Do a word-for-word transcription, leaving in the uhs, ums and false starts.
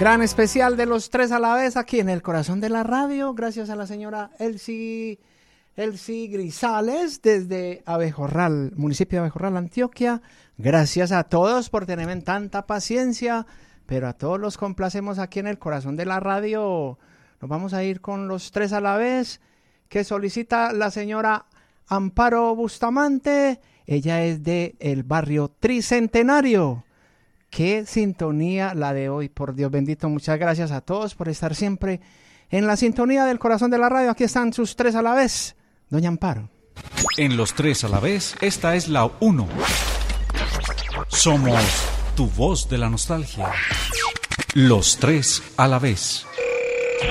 Gran especial de los tres a la vez aquí en el corazón de la radio, gracias a la señora Elsie, Elsie Grisales desde Abejorral, municipio de Abejorral, Antioquia. Gracias a todos por tenerme tanta paciencia, pero a todos los complacemos aquí en el corazón de la radio. Nos vamos a ir con los tres a la vez que solicita la señora Amparo Bustamante. Ella es de el barrio Tricentenario. Qué sintonía la de hoy, por Dios bendito. Muchas gracias a todos por estar siempre en la sintonía del corazón de la radio. Aquí están sus tres a la vez. Doña Amparo. En los tres a la vez, esta es la uno. Somos tu voz de la nostalgia. Los tres a la vez.